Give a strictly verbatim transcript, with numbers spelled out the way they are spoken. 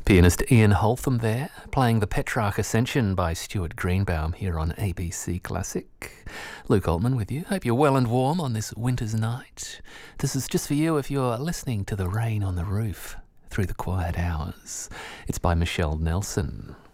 Pianist Ian Holtham there, playing the Petrarch Ascension by Stuart Greenbaum here on A B C Classic. Luke Altman with you. Hope you're well and warm on this winter's night. This is just for you if you're listening to the rain on the roof through the quiet hours. It's by Michelle Nelson.